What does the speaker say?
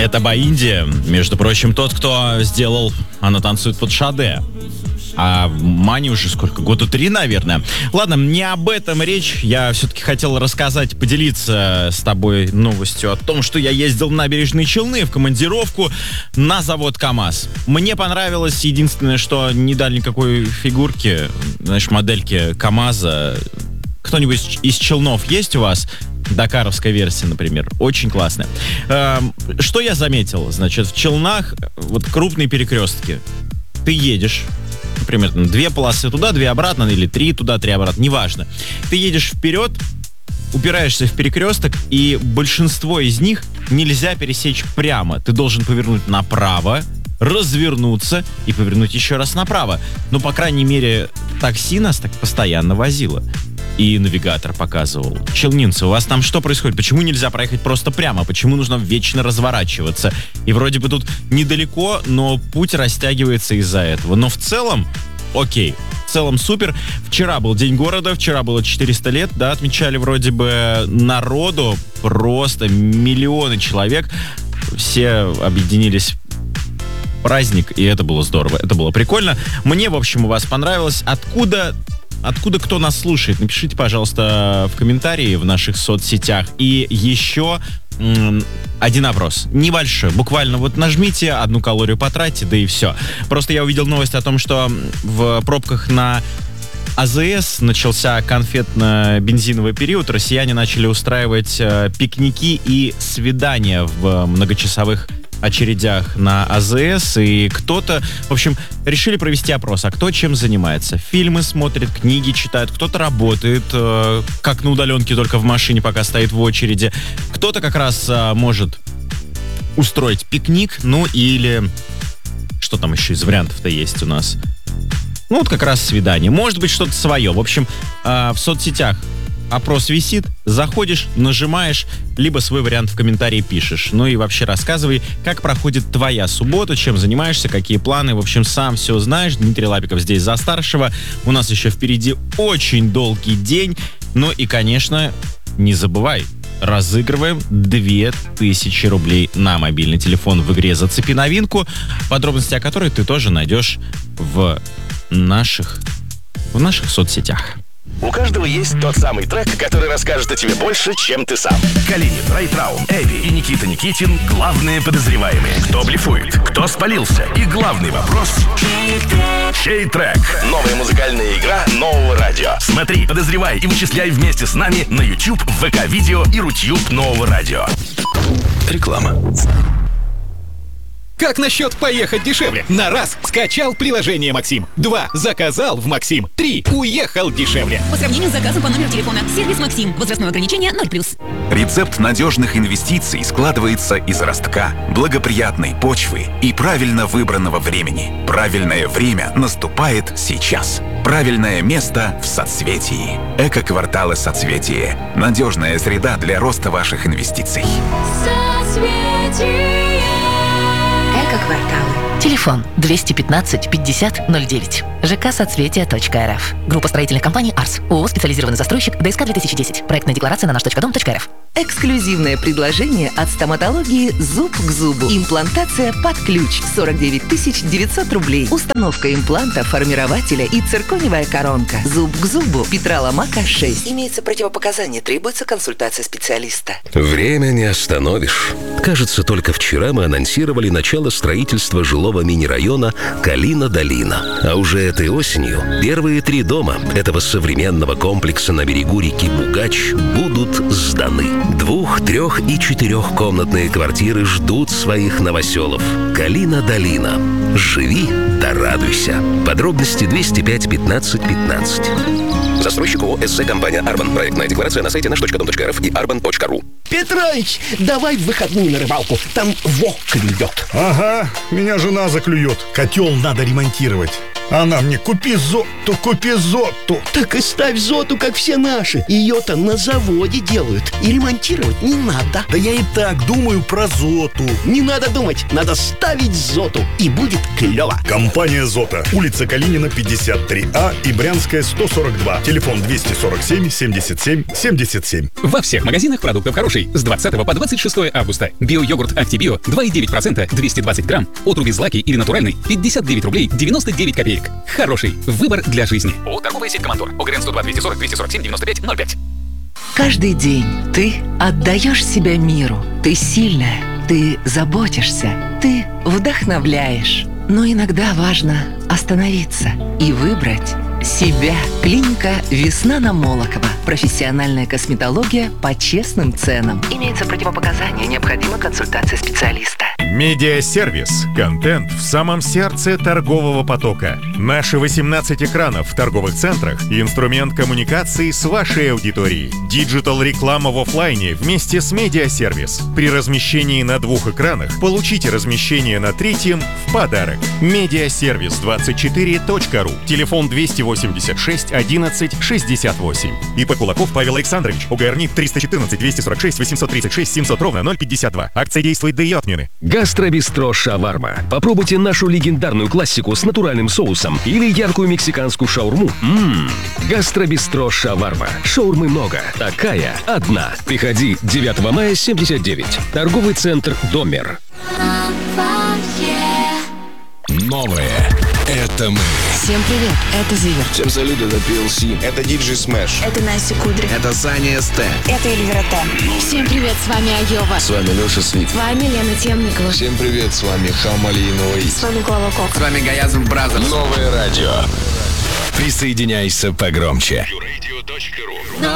Это Баинди, между прочим, тот, кто сделал «Она танцует под Шаде». А Мане уже сколько? Года 3, наверное. Ладно, не об этом речь. Я все-таки хотел рассказать, поделиться с тобой новостью о том, что я ездил в Набережные Челны в командировку на завод КамАЗ. Мне понравилось. Единственное, что не дали никакой фигурки, знаешь, модельки КамАЗа. Кто-нибудь из Челнов есть у вас? Дакаровская версия, например. Очень классная. Что я заметил? Значит, в Челнах вот крупные перекрестки. Ты едешь, примерно 2 полосы туда, 2 обратно, или 3 туда, 3 обратно, неважно. Ты едешь вперед, упираешься в перекресток, и большинство из них нельзя пересечь прямо. Ты должен повернуть направо, развернуться и повернуть еще раз направо. Ну, по крайней мере, такси нас так постоянно возило. И навигатор показывал: челнинцы, у вас там что происходит? Почему нельзя проехать просто прямо? Почему нужно вечно разворачиваться? И вроде бы тут недалеко, но путь растягивается из-за этого. Но в целом, окей, в целом супер. Вчера был День города, вчера было 400 лет, да, отмечали вроде бы народу, просто миллионы человек. Все объединились в праздник, и это было здорово, это было прикольно. Мне, в общем, у вас понравилось. Откуда кто нас слушает? Напишите, пожалуйста, в комментарии в наших соцсетях. И еще один опрос. Небольшой. Буквально вот нажмите, 1 калорию потратьте, да и все. Просто я увидел новость о том, что в пробках на АЗС начался конфетно-бензиновый период. Россияне начали устраивать пикники и свидания в многочасовых очередях на АЗС, и кто-то, в общем, решили провести опрос, а кто чем занимается. Фильмы смотрит, книги читает, кто-то работает, как на удаленке, только в машине, пока стоит в очереди. Кто-то как раз может устроить пикник, ну или что там еще из вариантов-то есть у нас? Ну вот как раз свидание. Может быть, что-то свое. В общем, в соцсетях опрос висит, заходишь, нажимаешь, либо свой вариант в комментарии пишешь. Ну и вообще рассказывай, как проходит твоя суббота, чем занимаешься, какие планы. В общем, сам все знаешь. Дмитрий Лапиков здесь за старшего. У нас еще впереди очень долгий день. Ну и, конечно, не забывай, разыгрываем 2000 рублей на мобильный телефон в игре «Зацепи новинку», подробности о которой ты тоже найдешь в наших соцсетях. У каждого есть тот самый трек, который расскажет о тебе больше, чем ты сам. Калинин, Райтраун, Эви и Никита Никитин – главные подозреваемые. Кто блефует, кто спалился, и главный вопрос – чей трек? Новая музыкальная игра нового радио. Смотри, подозревай и вычисляй вместе с нами на YouTube, ВК-видео и Рутюб нового радио. Реклама. Как насчет поехать дешевле? На раз скачал приложение Максим. 2 заказал в Максим. 3 уехал дешевле. По сравнению с заказом по номеру телефона. Сервис Максим. Возрастное ограничение 0+. Рецепт надежных инвестиций складывается из ростка, благоприятной почвы и правильно выбранного времени. Правильное время наступает сейчас. Правильное место в соцветии. Эко-кварталы «Соцветие». Надежная среда для роста ваших инвестиций. Соцветие. Эко-кварталы. Телефон 215 50 09. ЖК «Соцветие.рф». Группа строительных компаний «Арс». ООО «Специализированный застройщик». ДСК 2010. Проектная декларация на наш.дом.рф. Эксклюзивное предложение от стоматологии «Зуб к зубу». Имплантация под ключ. 49 900 рублей. Установка импланта, формирователя и циркониевая коронка. Зуб к зубу. Петра Ломака, 6. Имеется противопоказание. Требуется консультация специалиста. Время не остановишь. Кажется, только вчера мы анонсировали начало строительства жилого мини-района Калина-Долина. А уже этой осенью первые 3 дома этого современного комплекса на берегу реки Бугач будут сданы. 2-, 3- и 4-комнатные квартиры ждут своих новоселов. Калина-Долина. Живи да радуйся. Подробности 205 15 15. Застройщик ООО «СЗ Компания Арбан». Проектная декларация на сайте наш.дом.рф и arban.ru. Петрович, давай в выходную на рыбалку. Там клюет. Ага, меня жена заклюет. Котел надо ремонтировать. Она мне купи Зоту. Так и ставь Зоту, как все наши. Ее-то на заводе делают. И ремонтировать не надо. Да я и так думаю про Зоту. Не надо думать, надо ставить Зоту. И будет клево. Компания Зота. Улица Калинина, 53А и Брянская, 142. Телефон 247 77 77. Во всех магазинах продуктов хороший. С 20 по 26 августа. Био-йогурт Актибио 2,9%, 220 грамм. Отруби злаки или натуральный 59 рублей 99 копеек. Хороший выбор для жизни. ООО «Торговая сеть Командор». ОГРН 102 240 247 95 05. Каждый день ты отдаешь себя миру. Ты сильная, ты заботишься, ты вдохновляешь. Но иногда важно остановиться и выбрать себя. Клиника «Весна» на Молокова. Профессиональная косметология по честным ценам. Имеются противопоказания, необходима консультация специалиста. Медиасервис. Контент в самом сердце торгового потока. Наши 18 экранов в торговых центрах – инструмент коммуникации с вашей аудиторией. Диджитал-реклама в офлайне вместе с медиасервис. При размещении на 2 экранах получите размещение на 3-м в подарок. Медиасервис24.ру. Телефон 286 11 68. ИП Кулаков Павел Александрович. ОГРНИ 314 246 836 700 ровно 052. Акция действует до ее отмены. Гастробистро «Шаварма». Попробуйте нашу легендарную классику с натуральным соусом или яркую мексиканскую шаурму. Гастробистро «Шаварма». Шаурмы много, такая одна. Приходи 9 мая 79. Торговый центр «Домер». Новое — это мы. Всем привет, это Зиверт. Всем салют, это PLC. Это DJ Smash. Это Настя Кудри. Это Саня СТ. Это Эльвира Т. Всем привет, с вами Айова. С вами Леша Свит. С вами Лена Темникова. Всем привет, с вами Хамали Иновой. С вами Клава Кока. С вами Гаязм Бразерс. Новое радио. Присоединяйся погромче. Но